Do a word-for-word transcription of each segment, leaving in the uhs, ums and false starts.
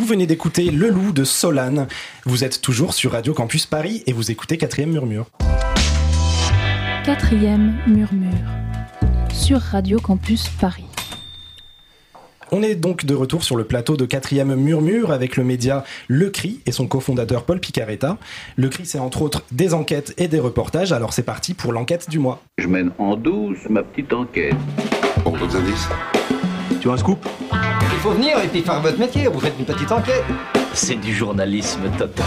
venez d'écouter Le Loup de Solane. Vous êtes toujours sur Radio Campus Paris et vous écoutez Quatrième Murmure. Quatrième Murmure sur Radio Campus Paris. On est donc de retour sur le plateau de Quatrième Murmure avec le média Le Cri et son cofondateur Paul Picaretta. Le Cri, c'est entre autres des enquêtes et des reportages. Alors c'est parti pour l'enquête du mois. Je mène en douce ma petite enquête. Bon, d'autres indices? Tu as un scoop? Il faut venir et puis faire votre métier, vous faites une petite enquête. C'est du journalisme total.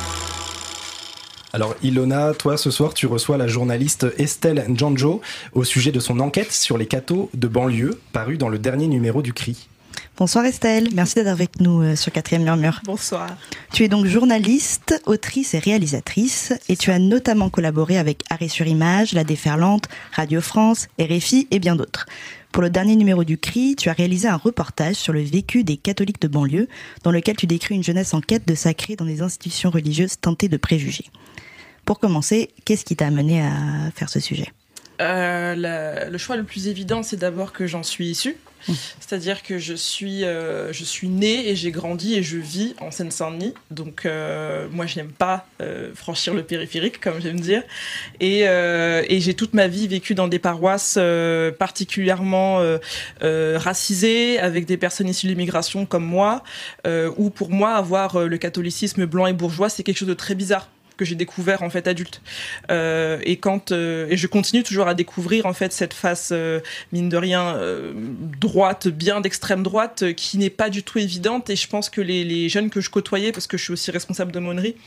Alors Ilona, toi ce soir tu reçois la journaliste Estelle Njanjo au sujet de son enquête sur les cathos de banlieue parue dans le dernier numéro du Cri. Bonsoir Estelle, merci d'être avec nous sur Quatrième Murmure. Bonsoir. Tu es donc journaliste, autrice et réalisatrice et tu as notamment collaboré avec Arrêt sur Image, La Déferlante, Radio France, R F I et bien d'autres. Pour le dernier numéro du Cri, tu as réalisé un reportage sur le vécu des catholiques de banlieue dans lequel tu décris une jeunesse en quête de sacré dans des institutions religieuses teintées de préjugés. Pour commencer, qu'est-ce qui t'a amené à faire ce sujet ? Euh, la, le choix le plus évident, c'est d'abord que j'en suis issue. Mmh. C'est-à-dire que je suis, euh, je suis née et j'ai grandi et je vis en Seine-Saint-Denis. Donc, euh, moi, je n'aime pas euh, franchir le périphérique, comme j'aime dire. Et, euh, et j'ai toute ma vie vécu dans des paroisses euh, particulièrement euh, euh, racisées, avec des personnes issues de l'immigration comme moi, euh, où pour moi, avoir euh, le catholicisme blanc et bourgeois, c'est quelque chose de très bizarre que j'ai découvert en fait adulte euh, et quand euh, et je continue toujours à découvrir en fait cette face euh, mine de rien euh, droite, bien d'extrême droite, euh, qui n'est pas du tout évidente. Et je pense que les, les jeunes que je côtoyais, parce que je suis aussi responsable d'aumônerie,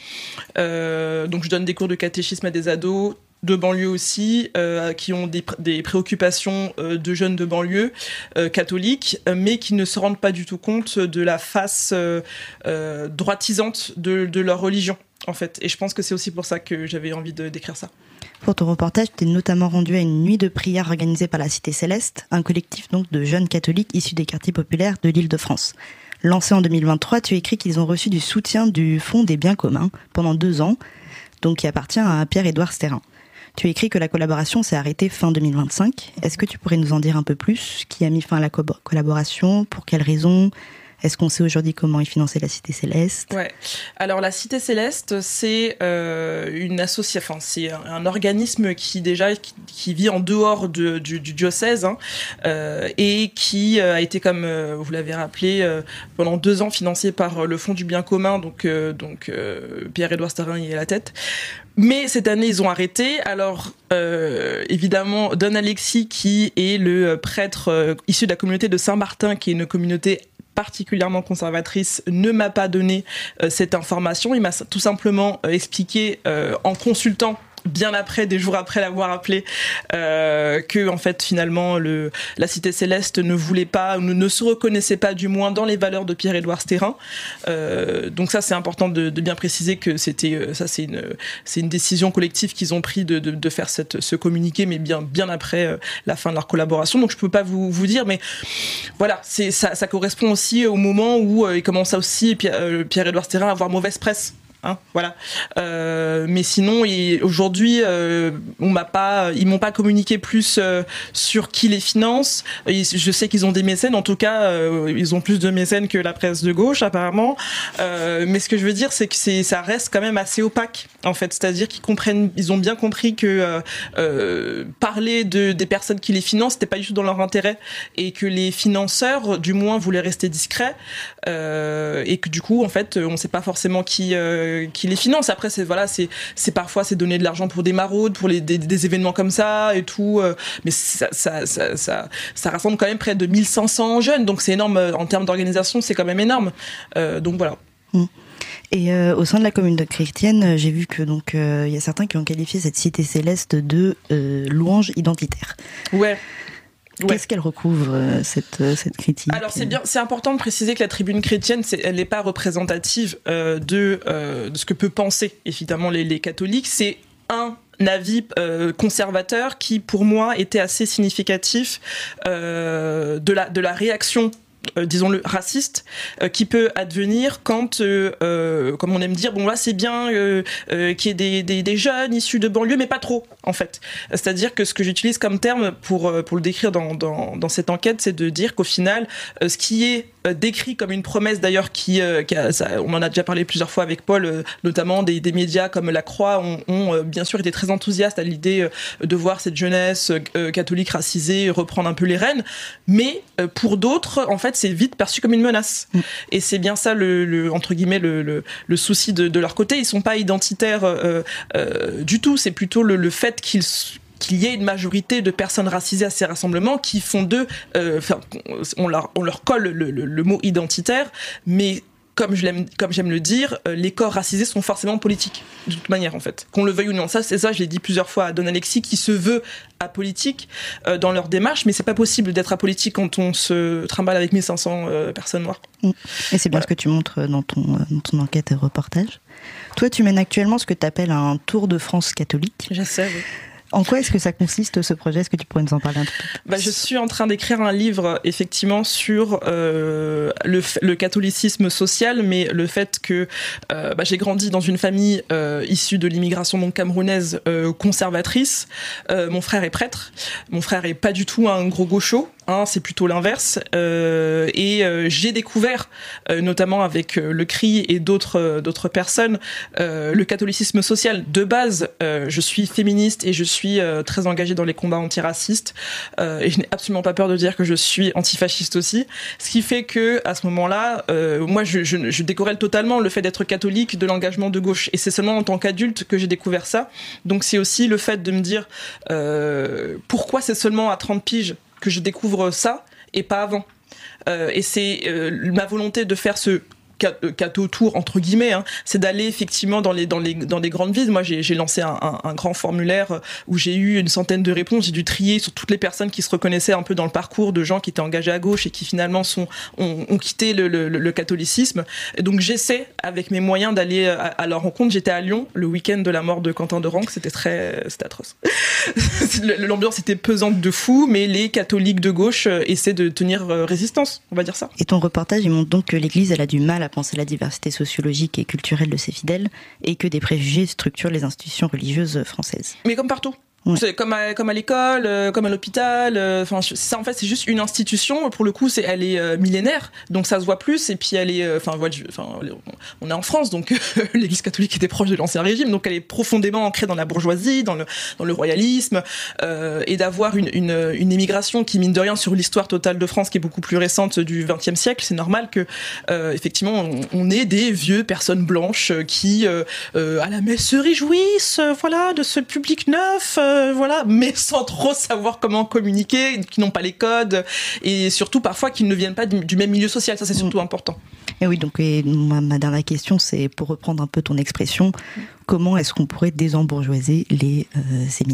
euh, donc je donne des cours de catéchisme à des ados de banlieue aussi, euh, qui ont des, des préoccupations euh, de jeunes de banlieue euh, catholiques, euh, mais qui ne se rendent pas du tout compte de la face euh, euh, droitisante de, de leur religion, en fait. Et je pense que c'est aussi pour ça que j'avais envie de, d'écrire ça. Pour ton reportage, tu es notamment rendu à une nuit de prière organisée par la Cité Céleste, un collectif donc de jeunes catholiques issus des quartiers populaires de l'Île-de-France. Lancé en deux mille vingt-trois, tu écris qu'ils ont reçu du soutien du Fonds des biens communs pendant deux ans, donc qui appartient à Pierre-Édouard Stérin. Tu as écrit que la collaboration s'est arrêtée fin deux mille vingt-cinq. Est-ce que tu pourrais nous en dire un peu plus ? Qui a mis fin à la co- collaboration ? Pour quelles raisons ? Est-ce qu'on sait aujourd'hui comment est financée la Cité Céleste ? Ouais. Alors la Cité Céleste, c'est euh, une association, enfin c'est un, un organisme qui déjà qui, qui vit en dehors de, du, du diocèse hein, euh, et qui euh, a été, comme euh, vous l'avez rappelé, euh, pendant deux ans financé par le Fonds du bien commun, donc euh, donc euh, Pierre-Édouard Stérin y est à la tête. Mais cette année, ils ont arrêté. Alors, euh, évidemment, Don Alexis, qui est le prêtre euh, issu de la communauté de Saint-Martin, qui est une communauté particulièrement conservatrice, ne m'a pas donné euh, cette information. Il m'a tout simplement euh, expliqué euh, en consultant bien après, des jours après l'avoir appelé, euh, que en fait finalement le, la Cité Céleste ne voulait pas, ne, ne se reconnaissait pas du moins dans les valeurs de Pierre-Édouard Stérin. Euh, donc ça c'est important de, de bien préciser que c'était ça c'est une c'est une décision collective qu'ils ont pris de, de, de faire cette, ce communiqué, mais bien bien après euh, la fin de leur collaboration. Donc je peux pas vous vous dire, mais voilà, c'est ça ça correspond aussi au moment où euh, il commence aussi Pierre, euh, Pierre-Édouard Stérin à avoir mauvaise presse. Hein, voilà. Euh, mais sinon, il, aujourd'hui, euh, on m'a pas, ils m'ont pas communiqué plus euh, sur qui les finance. Ils, je sais qu'ils ont des mécènes, en tout cas, euh, ils ont plus de mécènes que la presse de gauche, apparemment. Euh, mais ce que je veux dire, c'est que c'est, ça reste quand même assez opaque, en fait. C'est-à-dire qu'ils comprennent, ils ont bien compris que euh, euh, parler de des personnes qui les financent, c'était pas du tout dans leur intérêt, et que les financeurs, du moins, voulaient rester discrets, euh, et que du coup, en fait, on sait pas forcément qui. Euh, qui les finance. Après, c'est voilà, c'est c'est parfois c'est donner de l'argent pour des maraudes, pour les des, des événements comme ça et tout. Euh, mais ça ça ça ça ça rassemble quand même près de mille cinq cents jeunes, donc c'est énorme en termes d'organisation, c'est quand même énorme. Euh, donc voilà. Mmh. Et euh, au sein de la communauté chrétienne, j'ai vu que donc il euh, y a certains qui ont qualifié cette Cité Céleste de euh, louange identitaire. Ouais. Ouais. Qu'est-ce qu'elle recouvre, euh, cette, euh, cette critique ? Alors c'est bien, c'est important de préciser que la tribune chrétienne, c'est, elle n'est pas représentative euh, de, euh, de ce que peut penser évidemment les, les catholiques. C'est un avis euh, conservateur qui, pour moi, était assez significatif euh, de la de la réaction euh, disons-le, raciste, euh, qui peut advenir quand, euh, euh, comme on aime dire, bon là c'est bien euh, euh, qu'il y ait des, des, des jeunes issus de banlieue, mais pas trop, en fait. C'est-à-dire que ce que j'utilise comme terme pour, pour le décrire dans, dans, dans cette enquête, c'est de dire qu'au final, euh, ce qui est euh, décrit comme une promesse, d'ailleurs, qui, euh, qui a, ça, on en a déjà parlé plusieurs fois avec Paul, euh, notamment des, des médias comme La Croix ont, ont euh, bien sûr été très enthousiastes à l'idée euh, de voir cette jeunesse euh, catholique racisée reprendre un peu les rênes, mais euh, pour d'autres, en fait, c'est vite perçu comme une menace. Mm. Et c'est bien ça, le, le, entre guillemets, le, le, le souci de, de leur côté. Ils sont pas identitaires euh, euh, du tout, c'est plutôt le, le fait qu'ils qu'il y ait une majorité de personnes racisées à ces rassemblements qui font d'eux, euh, on, leur, on leur colle le, le, le mot identitaire, mais comme je l'aime, comme j'aime le dire, euh, les corps racisés sont forcément politiques, de toute manière, en fait. Qu'on le veuille ou non. Ça, c'est ça, je l'ai dit plusieurs fois à Don Alexis, qui se veut apolitique euh, dans leur démarche, mais c'est pas possible d'être apolitique quand on se trimballe avec mille cinq cents euh, personnes noires. Et c'est bien voilà. Ce que tu montres dans ton, dans ton enquête et reportage. Toi, tu mènes actuellement ce que tu appelles un tour de France catholique. Je sais, oui. En quoi est-ce que ça consiste, ce projet ? Est-ce que tu pourrais nous en parler un petit peu ? Bah, je suis en train d'écrire un livre, effectivement, sur euh, le, le catholicisme social, mais le fait que euh, bah, j'ai grandi dans une famille euh, issue de l'immigration donc camerounaise euh, conservatrice. Euh, mon frère est prêtre. Mon frère est pas du tout un gros gaucho. Hein, c'est plutôt l'inverse. Euh, et euh, j'ai découvert, euh, notamment avec euh, le C R I et d'autres, euh, d'autres personnes, euh, le catholicisme social. De base, euh, je suis féministe et je suis euh, très engagée dans les combats antiracistes. Euh, et je n'ai absolument pas peur de dire que je suis antifasciste aussi. Ce qui fait que, à ce moment-là, euh, moi, je, je, je décorrèle totalement le fait d'être catholique de l'engagement de gauche. Et c'est seulement en tant qu'adulte que j'ai découvert ça. Donc c'est aussi le fait de me dire euh, pourquoi c'est seulement à trente piges que je découvre ça et pas avant. Euh, et c'est euh, ma volonté de faire ce catho tour entre guillemets, hein, c'est d'aller effectivement dans les dans les dans les grandes villes. Moi, j'ai j'ai lancé un, un, un grand formulaire où j'ai eu une centaine de réponses. J'ai dû trier sur toutes les personnes qui se reconnaissaient un peu dans le parcours de gens qui étaient engagés à gauche et qui finalement sont ont, ont quitté le, le, le catholicisme. Et donc j'essaie avec mes moyens d'aller à, à leur rencontre. J'étais à Lyon le week-end de la mort de Quentin de Ranc. C'était très c'était atroce. L'ambiance était pesante de fou, mais les catholiques de gauche essaient de tenir résistance, on va dire ça. Et ton reportage, il montre donc que l'Église, elle a du mal à penser la diversité sociologique et culturelle de ses fidèles et que des préjugés structurent les institutions religieuses françaises. Mais comme partout. Ouais. C'est comme à, comme à l'école, euh, comme à l'hôpital. Enfin, euh, ça en fait c'est juste une institution. Pour le coup, c'est elle est euh, millénaire, donc ça se voit plus. Et puis elle est, enfin, euh, enfin, on est en France, donc l'Église catholique était proche de l'Ancien Régime, donc elle est profondément ancrée dans la bourgeoisie, dans le dans le royalisme, euh, et d'avoir une une une émigration qui mine de rien sur l'histoire totale de France, qui est beaucoup plus récente du vingtième siècle. C'est normal que euh, effectivement on, on ait des vieux personnes blanches qui euh, euh, à la messe se réjouissent, euh, voilà, de ce public neuf. Euh, Euh, voilà, mais sans trop savoir comment communiquer, qui n'ont pas les codes, et surtout parfois qui ne viennent pas du, du même milieu social. Ça, c'est surtout mmh. important. Et oui, donc et ma, ma dernière question, c'est pour reprendre un peu ton expression, comment est-ce qu'on pourrait désembourgeoiser les euh, séminaires ?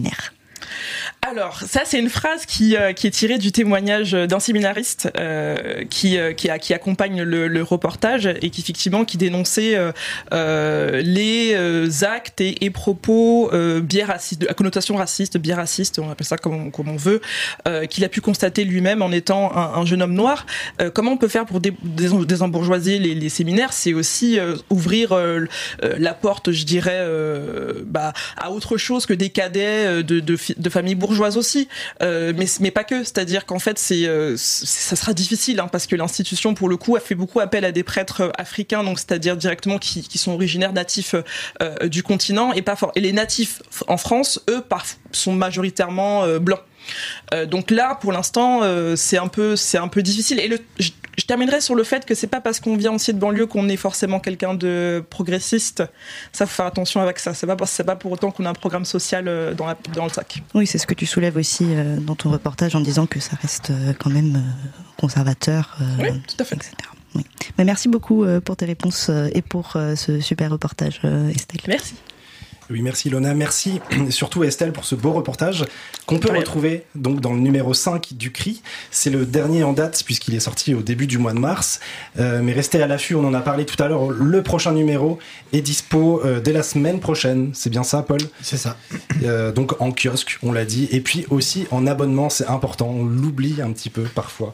Alors, ça, c'est une phrase qui, euh, qui est tirée du témoignage d'un séminariste euh, qui, euh, qui, a, qui accompagne le, le reportage et qui, effectivement, qui dénonçait euh, euh, les euh, actes et, et propos euh, biais racistes, à connotation raciste, biais raciste, on appelle ça comme on, comme on veut, euh, qu'il a pu constater lui-même en étant un, un jeune homme noir. Euh, comment on peut faire pour dé, désembourgeoiser les, les séminaires ? C'est aussi euh, ouvrir euh, la porte, je dirais, euh, bah, à autre chose que des cadets de, de, de familles bourgeoises aussi, euh, mais, mais pas que. C'est-à-dire qu'en fait, c'est, euh, c'est, ça sera difficile, hein, parce que l'institution, pour le coup, a fait beaucoup appel à des prêtres africains, donc c'est-à-dire directement qui, qui sont originaires natifs euh, du continent, et pas fort. Et les natifs en France, eux, par, sont majoritairement euh, blancs. Euh, donc là, pour l'instant, euh, c'est un peu, c'est un peu difficile. Et le, je, je terminerai sur le fait que c'est pas parce qu'on vient aussi de banlieue qu'on est forcément quelqu'un de progressiste. Ça, faut faire attention avec ça. C'est pas, c'est pas pour autant qu'on a un programme social euh, dans, la, dans le sac. Oui, c'est ce que tu soulèves aussi euh, dans ton reportage en disant que ça reste euh, quand même euh, conservateur, euh, oui, tout à fait. et cetera. Oui. Mais merci beaucoup euh, pour tes réponses euh, et pour euh, ce super reportage, euh, Estelle. Merci. Oui, merci Lona, merci surtout Estelle pour ce beau reportage qu'on peut retrouver donc dans le numéro cinq du C R I. C'est le dernier en date puisqu'il est sorti au début du mois de mars. Euh, mais restez à l'affût, on en a parlé tout à l'heure. Le prochain numéro est dispo euh, dès la semaine prochaine. C'est bien ça, Paul ? C'est ça. Euh, donc en kiosque, on l'a dit. Et puis aussi en abonnement, c'est important. On l'oublie un petit peu parfois.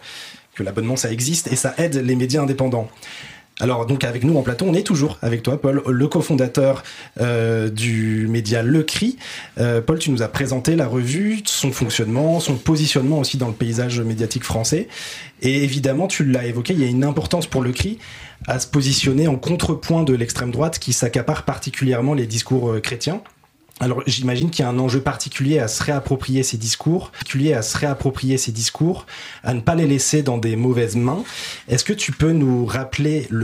que l'abonnement ça existe et ça aide les médias indépendants. Alors donc avec nous en plateau, on est toujours avec toi Paul, le cofondateur euh, du média Le Cri. Euh, Paul, tu nous as présenté la revue, son fonctionnement, son positionnement aussi dans le paysage médiatique français. Et évidemment, tu l'as évoqué, il y a une importance pour Le Cri à se positionner en contrepoint de l'extrême droite qui s'accapare particulièrement les discours euh, chrétiens. Alors j'imagine qu'il y a un enjeu particulier à se réapproprier ces discours, particulier à se réapproprier ces discours, à ne pas les laisser dans des mauvaises mains. Est-ce que tu peux nous rappeler le